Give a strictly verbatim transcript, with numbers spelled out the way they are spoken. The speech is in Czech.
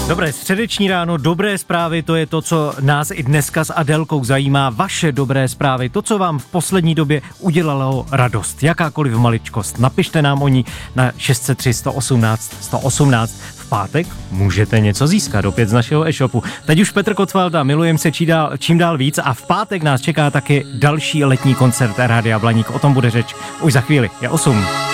Dobré středeční ráno, dobré zprávy, to je to, co nás i dneska s Adélkou zajímá. Vaše dobré zprávy, to, co vám v poslední době udělalo radost, jakákoliv maličkost. Napište nám o ní na šest set tři sto osmnáct sto osmnáct. V pátek můžete něco získat opět z našeho e-shopu. Teď už Petr Kotvalda, milujem se čím dál, čím dál víc a v pátek nás čeká taky další letní koncert Rádia Blaník. O tom bude řeč už za chvíli. Je osm.